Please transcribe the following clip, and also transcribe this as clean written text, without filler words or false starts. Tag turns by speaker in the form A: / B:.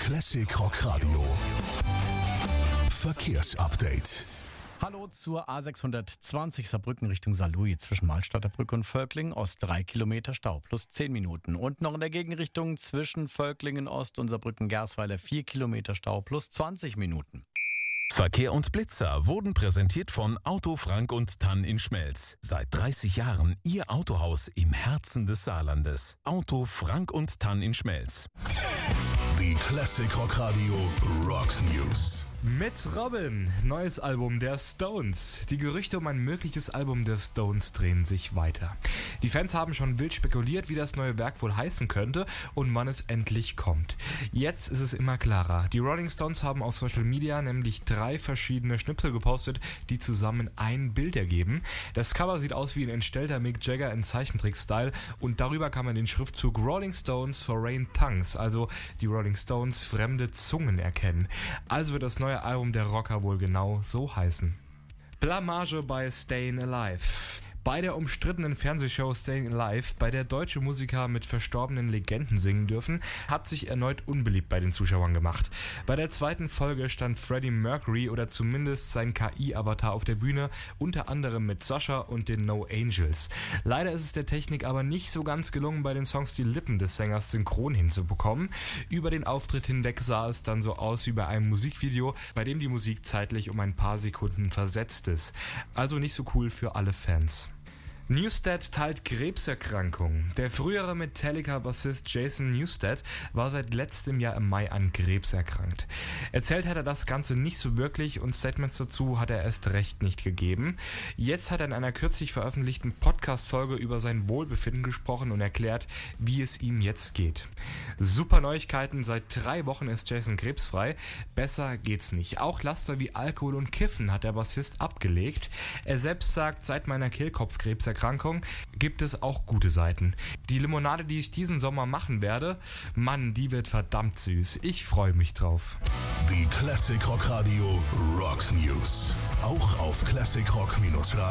A: Classic Rock Radio. Verkehrsupdate.
B: Hallo zur A620 Saarbrücken Richtung Saarlouis zwischen Malstadter Brücke und Völklingen Ost 3 Kilometer Stau plus 10 Minuten. Und noch in der Gegenrichtung zwischen Völklingen Ost und Saarbrücken Gersweiler 4 Kilometer Stau plus 20 Minuten.
C: Verkehr und Blitzer wurden präsentiert von Auto Frank und Tann in Schmelz. Seit 30 Jahren Ihr Autohaus im Herzen des Saarlandes. Auto Frank und Tann in Schmelz.
A: Die Classic Rock Radio Rocks News.
D: Mit Robin, neues Album der Stones. Die Gerüchte um ein mögliches Album der Stones drehen sich weiter. Die Fans haben schon wild spekuliert, wie das neue Werk wohl heißen könnte und wann es endlich kommt. Jetzt ist es immer klarer. Die Rolling Stones haben auf Social Media nämlich 3 verschiedene Schnipsel gepostet, die zusammen ein Bild ergeben. Das Cover sieht aus wie ein entstellter Mick Jagger in Zeichentrick-Style und darüber kann man den Schriftzug Rolling Stones Foreign Tongues, also die Rolling Stones fremde Zungen, erkennen. Also wird das neue Album der Rocker wohl genau so heißen. Blamage bei Stayin' Alive. Bei der umstrittenen Fernsehshow Stayin' Alive, bei der deutsche Musiker mit verstorbenen Legenden singen dürfen, hat sich erneut unbeliebt bei den Zuschauern gemacht. Bei der zweiten Folge stand Freddie Mercury oder zumindest sein KI-Avatar auf der Bühne, unter anderem mit Sascha und den No Angels. Leider ist es der Technik aber nicht so ganz gelungen, bei den Songs die Lippen des Sängers synchron hinzubekommen. Über den Auftritt hinweg sah es dann so aus wie bei einem Musikvideo, bei dem die Musik zeitlich um ein paar Sekunden versetzt ist. Also nicht so cool für alle Fans. Newsted teilt Krebserkrankung. Der frühere Metallica-Bassist Jason Newsted war seit letztem Jahr im Mai an Krebs erkrankt. Erzählt hat er das Ganze nicht so wirklich und Statements dazu hat er erst recht nicht gegeben. Jetzt hat er in einer kürzlich veröffentlichten Podcast-Folge über sein Wohlbefinden gesprochen und erklärt, wie es ihm jetzt geht. Super Neuigkeiten, seit 3 Wochen ist Jason krebsfrei. Besser geht's nicht. Auch Laster wie Alkohol und Kiffen hat der Bassist abgelegt. Er selbst sagt, seit meiner Kehlkopfkrebserkrankung gibt es auch gute Seiten. Die Limonade, die ich diesen Sommer machen werde, Mann, die wird verdammt süß. Ich freue mich drauf.
A: Die Classic Rock Radio Rocks News. Auch auf classicrock-radio